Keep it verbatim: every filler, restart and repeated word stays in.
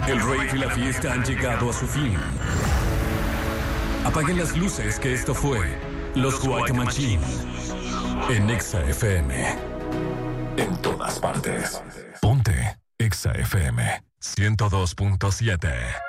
El rave y la fiesta han llegado a su fin. Apaguen las luces, que esto fue Los White Machine en Exa F M. En todas partes. Ponte Exa F M ciento dos punto siete.